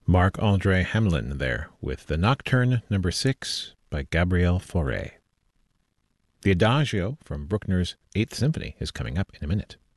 Marc-André Hamelin there with the Nocturne No. 6 by Gabriel Fauré. The Adagio from Bruckner's Eighth Symphony is coming up in a minute.